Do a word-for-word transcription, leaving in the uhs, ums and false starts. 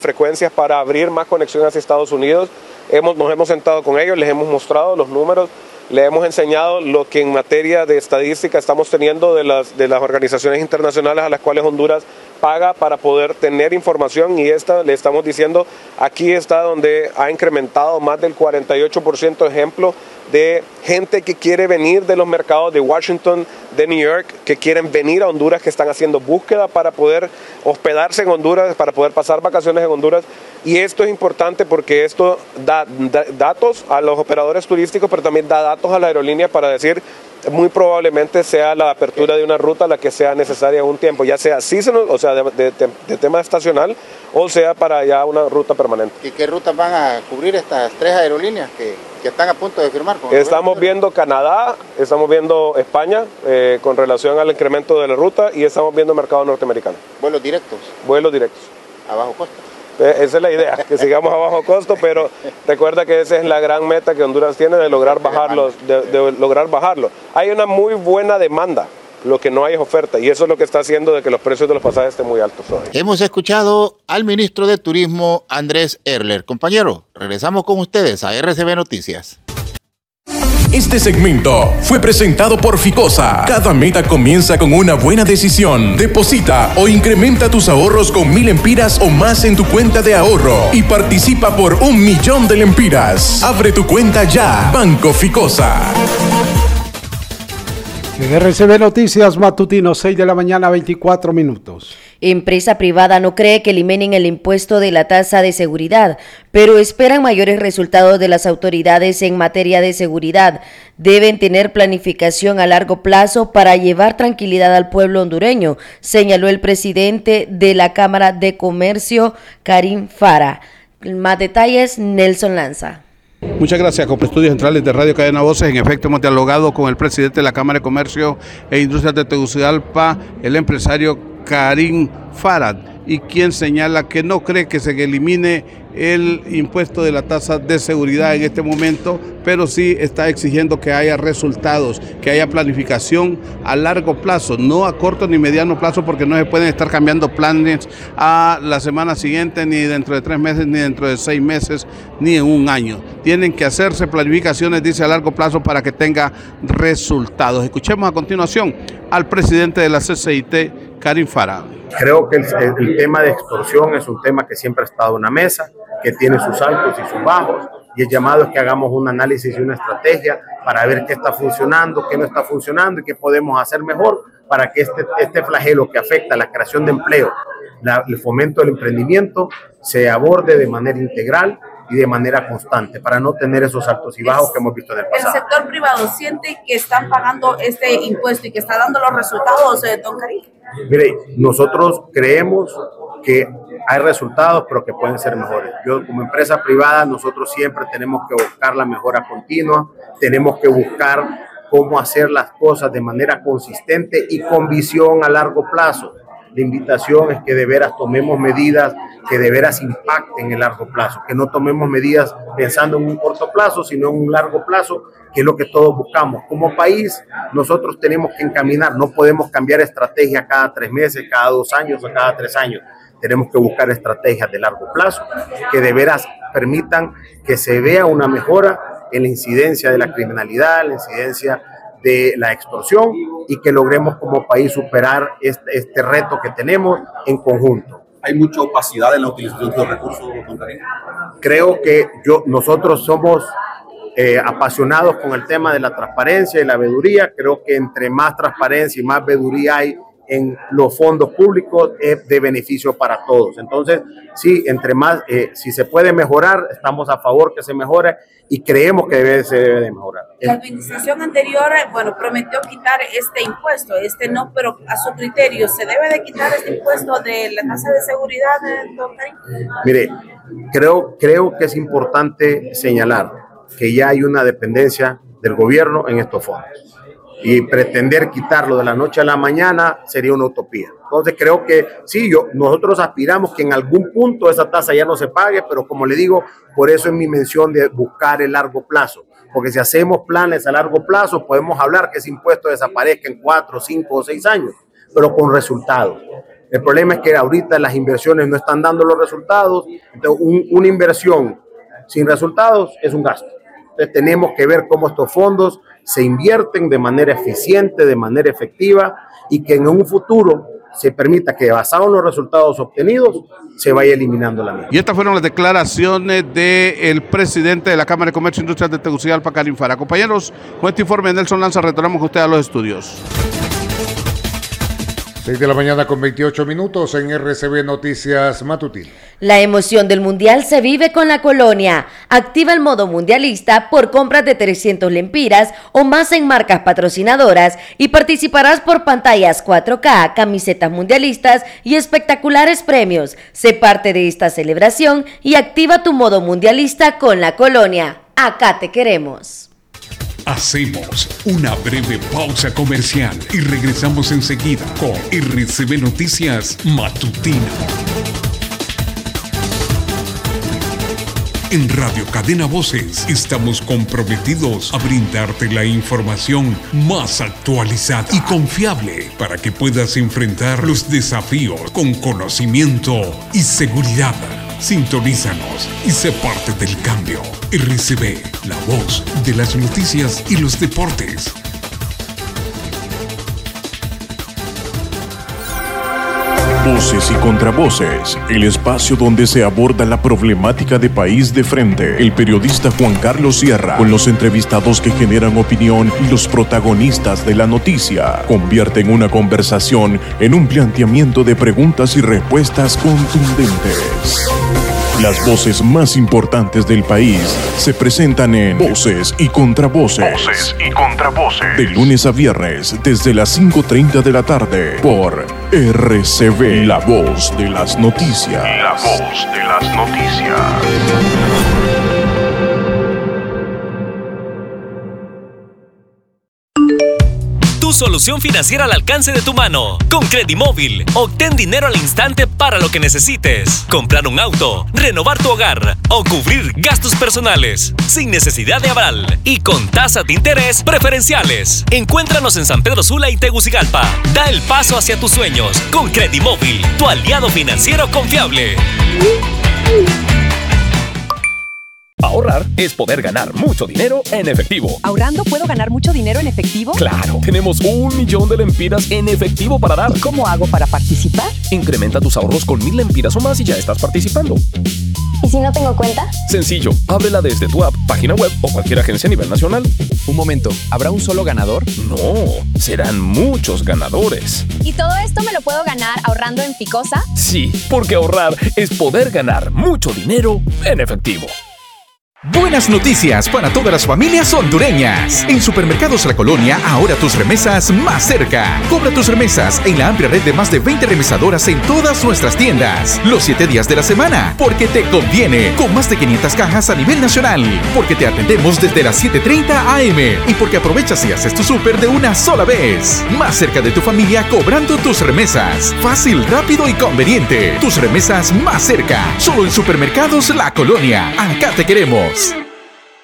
frecuencias para abrir más conexiones hacia Estados Unidos. Hemos, nos hemos sentado con ellos, les hemos mostrado los números, les hemos enseñado lo que en materia de estadística estamos teniendo de las, de las organizaciones internacionales a las cuales Honduras paga para poder tener información, y esta le estamos diciendo, aquí está donde ha incrementado más del cuarenta y ocho por ciento ejemplo de gente que quiere venir de los mercados de Washington, de New York, que quieren venir a Honduras, que están haciendo búsqueda para poder hospedarse en Honduras, para poder pasar vacaciones en Honduras. Y esto es importante porque esto da, da datos a los operadores turísticos, pero también da datos a la aerolínea para decir, muy probablemente sea la apertura de una ruta la que sea necesaria en un tiempo, ya sea seasonal, o sea, de, de, de, de tema estacional, o sea para ya una ruta permanente. ¿Y qué rutas van a cubrir estas tres aerolíneas que, que están a punto de firmar? Con estamos viendo Canadá, estamos viendo España eh, con relación al incremento de la ruta, y estamos viendo mercado norteamericano. ¿Vuelos directos? Vuelos directos. ¿A bajo costo? Esa es la idea, que sigamos a bajo costo, pero recuerda que esa es la gran meta que Honduras tiene de lograr bajarlos, de, de lograr bajarlo. Hay una muy buena demanda, lo que no hay es oferta, y eso es lo que está haciendo de que los precios de los pasajes estén muy altos hoy. Hemos escuchado al ministro de Turismo, Andrés Erler. Compañero, regresamos con ustedes a R C B Noticias. Este segmento fue presentado por Ficosa. Cada meta comienza con una buena decisión. Deposita o incrementa tus ahorros con mil lempiras o más en tu cuenta de ahorro y participa por un millón de lempiras. Abre tu cuenta ya. Banco Ficosa. En R C B Noticias Matutino, seis de la mañana, veinticuatro minutos. Empresa privada no cree que eliminen el impuesto de la tasa de seguridad, pero esperan mayores resultados de las autoridades en materia de seguridad. Deben tener planificación a largo plazo para llevar tranquilidad al pueblo hondureño, señaló el presidente de la Cámara de Comercio, Karim Fara. Más detalles, Nelson Lanza. Muchas gracias, con estudios centrales de Radio Cadena Voces. En efecto, hemos dialogado con el presidente de la Cámara de Comercio e Industrias de Tegucigalpa, el empresario Karim Farad, y quien señala que no cree que se elimine el impuesto de la tasa de seguridad en este momento, pero sí está exigiendo que haya resultados, que haya planificación a largo plazo, no a corto ni mediano plazo, porque no se pueden estar cambiando planes a la semana siguiente, ni dentro de tres meses, ni dentro de seis meses, ni en un año. Tienen que hacerse planificaciones, dice, a largo plazo para que tenga resultados. Escuchemos a continuación al presidente de la C C I T, Karim Farad. Creo que el, el tema de extorsión es un tema que siempre ha estado en la mesa, que tiene sus altos y sus bajos, y el llamado es que hagamos un análisis y una estrategia para ver qué está funcionando, qué no está funcionando y qué podemos hacer mejor para que este, este flagelo que afecta a la creación de empleo, la, el fomento del emprendimiento, se aborde de manera integral y de manera constante para no tener esos altos y bajos que hemos visto en el pasado. ¿El sector privado siente que están pagando este impuesto y que está dando los resultados, eh, don Karim? Mire, nosotros creemos que hay resultados, pero que pueden ser mejores. Yo, como empresa privada, nosotros siempre tenemos que buscar la mejora continua, tenemos que buscar cómo hacer las cosas de manera consistente y con visión a largo plazo. La invitación es que de veras tomemos medidas que de veras impacten en el largo plazo, que no tomemos medidas pensando en un corto plazo, sino en un largo plazo, que es lo que todos buscamos. Como país, nosotros tenemos que encaminar, no podemos cambiar estrategia cada tres meses, cada dos años o cada tres años. Tenemos que buscar estrategias de largo plazo que de veras permitan que se vea una mejora en la incidencia de la criminalidad, la incidencia de la extorsión, y que logremos como país superar este, este reto que tenemos en conjunto. ¿Hay mucha opacidad en la utilización de los recursos, don Karim? Creo que yo, nosotros somos eh, apasionados con el tema de la transparencia y la veeduría. Creo que entre más transparencia y más veeduría hay en los fondos públicos, es de beneficio para todos. Entonces, sí, entre más, eh, si se puede mejorar, estamos a favor que se mejore, y creemos que debe, se debe de mejorar. La administración anterior, bueno, prometió quitar este impuesto, este no, pero a su criterio, ¿se debe de quitar este impuesto de la tasa de seguridad, don Karim? Mire, creo, creo que es importante señalar que ya hay una dependencia del gobierno en estos fondos, y pretender quitarlo de la noche a la mañana sería una utopía. Entonces creo que sí, yo, nosotros aspiramos que en algún punto esa tasa ya no se pague, pero como le digo, por eso es mi mención de buscar el largo plazo, porque si hacemos planes a largo plazo podemos hablar que ese impuesto desaparezca en cuatro, cinco o seis años, pero con resultados. El problema es que ahorita las inversiones no están dando los resultados. Entonces, un, una inversión sin resultados es un gasto. Entonces, tenemos que ver cómo estos fondos se invierten de manera eficiente, de manera efectiva, y que en un futuro se permita que, basado en los resultados obtenidos, se vaya eliminando la misma. Y estas fueron las declaraciones del presidente de la Cámara de Comercio e Industria de Tegucigalpa, Karim Farad. Compañeros, con este informe, Nelson Lanza, retornamos con usted a los estudios. seis de la mañana con veintiocho minutos en R C B Noticias Matutino. La emoción del Mundial se vive con la Colonia. Activa el modo mundialista por compras de trescientos lempiras o más en marcas patrocinadoras y participarás por pantallas cuatro K, camisetas mundialistas y espectaculares premios. Sé parte de esta celebración y activa tu modo mundialista con la Colonia. Acá te queremos. Hacemos una breve pausa comercial y regresamos enseguida con R C B Noticias Matutino. En Radio Cadena Voces estamos comprometidos a brindarte la información más actualizada y confiable para que puedas enfrentar los desafíos con conocimiento y seguridad. Sintonízanos y sé parte del cambio. R C B, la voz de las noticias y los deportes. Voces y contravoces, el espacio donde se aborda la problemática de país de frente. El periodista Juan Carlos Sierra, con los entrevistados que generan opinión y los protagonistas de la noticia, convierten una conversación en un planteamiento de preguntas y respuestas contundentes. Las voces más importantes del país se presentan en Voces y Contravoces. Voces y Contravoces. De lunes a viernes, desde las cinco treinta de la tarde, por R C B, la voz de las noticias. La voz de las noticias. Solución financiera al alcance de tu mano. Con Credimóvil, obtén dinero al instante para lo que necesites. Comprar un auto, renovar tu hogar o cubrir gastos personales. Sin necesidad de aval y con tasas de interés preferenciales. Encuéntranos en San Pedro Sula y Tegucigalpa. Da el paso hacia tus sueños con Credimóvil, tu aliado financiero confiable. Ahorrar es poder ganar mucho dinero en efectivo. ¿Ahorrando puedo ganar mucho dinero en efectivo? ¡Claro! Tenemos un millón de lempiras en efectivo para dar. ¿Cómo hago para participar? Incrementa tus ahorros con mil lempiras o más y ya estás participando. ¿Y si no tengo cuenta? Sencillo, ábrela desde tu app, página web o cualquier agencia a nivel nacional. Un momento, ¿habrá un solo ganador? No, serán muchos ganadores. ¿Y todo esto me lo puedo ganar ahorrando en Ficosa? Sí, porque ahorrar es poder ganar mucho dinero en efectivo. Buenas noticias para todas las familias hondureñas. En Supermercados La Colonia, ahora tus remesas más cerca. Cobra tus remesas en la amplia red de más de veinte remesadoras en todas nuestras tiendas. Los siete días de la semana, porque te conviene. Con más de quinientas cajas a nivel nacional. Porque te atendemos desde las siete treinta a eme. Y porque aprovechas y haces tu súper de una sola vez. Más cerca de tu familia cobrando tus remesas. Fácil, rápido y conveniente. Tus remesas más cerca. Solo en Supermercados La Colonia. Acá te queremos.